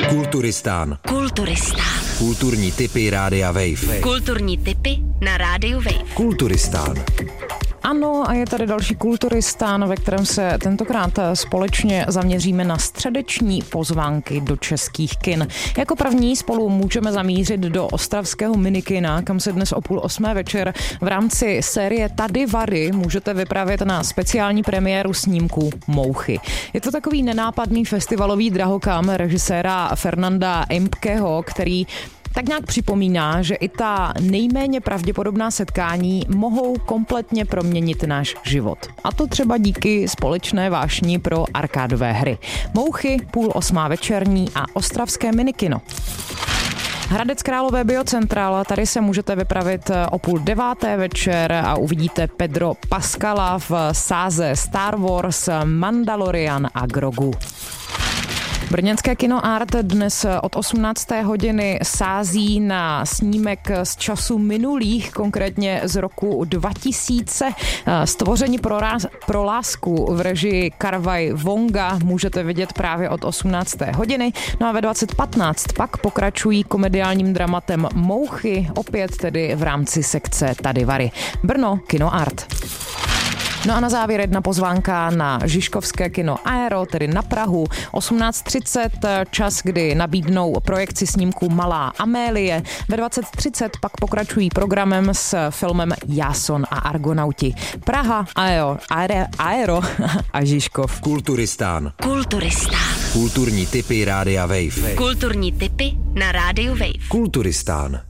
Kulturistán. Kulturní tipy Rádia Wave. Kulturní tipy na Rádiu Wave. Kulturistán. Ano, a je tady další Kulturistán, ve kterém se tentokrát společně zaměříme na středeční pozvánky do českých kin. Jako první spolu můžeme zamířit do ostravského minikina, kam se dnes o 7:30 večer v rámci série Tady Vary můžete vypravit na speciální premiéru snímku Mouchy. Je to takový nenápadný festivalový drahokam režiséra Fernanda Empkeho, který tak nějak připomíná, že i ta nejméně pravděpodobná setkání mohou kompletně proměnit náš život. A to třeba díky společné vášni pro arkádové hry. Mouchy, 7:30 večerní a ostravské minikino. Hradec Králové Biocentral, tady se můžete vypravit o 8:30 večer a uvidíte Pedro Pascala v sáze Star Wars, Mandalorian a Grogu. Brněnské kino Art dnes od 18. hodiny sází na snímek z času minulých, konkrétně z roku 2000. Stvoření pro lásku v režii Karvaj Vonga můžete vidět právě od 18. hodiny. No a ve 20:15 pak pokračují komediálním dramatem Mouchy, opět tedy v rámci sekce Tady Vary. Brno, kino Art. No a na závěr jedna pozvánka na žižkovské kino Aero, tedy na Prahu. 18:30 čas, kdy nabídnou projekci snímku Malá Amélie. Ve 20:30 pak pokračují programem s filmem Jáson a Argonauti. Praha, Aero a Žižkov. Kulturistán. Kulturistán. Kulturní tipy Rádia Wave. Kulturní tipy na Rádiu Wave. Kulturistán.